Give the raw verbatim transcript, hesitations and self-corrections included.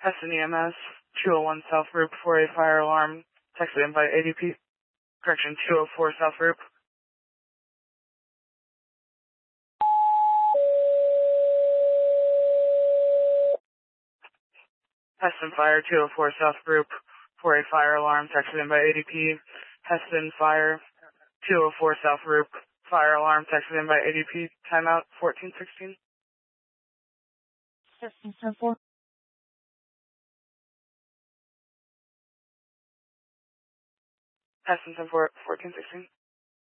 Heston E M S, two oh one South Route, four eight fire alarm, texted in by A D P. Correction, two oh four South Route. Heston Fire, two oh four South Group, four eight fire alarm, texted in by A D P. Heston Fire, two oh four South Group, fire alarm, texted in by A D P. Timeout, fourteen sixteen. Heston ten four. Heston ten four, fourteen sixteen.